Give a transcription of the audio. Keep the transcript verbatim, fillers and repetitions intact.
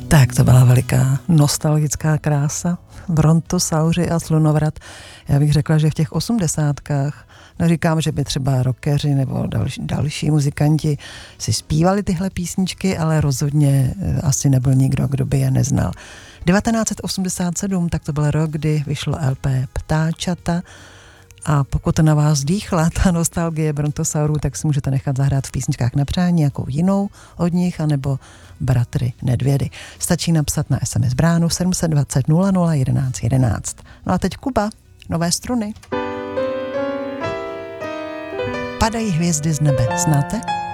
Tak to byla veliká nostalgická krása. Brontosauři a slunovrat. Já bych řekla, že v těch osmdesátkách, neříkám, že by třeba rockeři nebo další, další muzikanti si zpívali tyhle písničky, ale rozhodně asi nebyl nikdo, kdo by je neznal. devatenáct set osmdesát sedm, tak to byl rok, kdy vyšlo el pé Ptáčata, a pokud na vás dýchla ta nostalgie Brontosaurů, tak si můžete nechat zahrát v písničkách na přání nějakou jinou od nich, anebo Bratry Nedvědy. Stačí napsat na es em es bránu sedm set dvacet nula nula jedenáct jedenáct. No a teď Kuba, Nové struny. Padají hvězdy z nebe, znáte?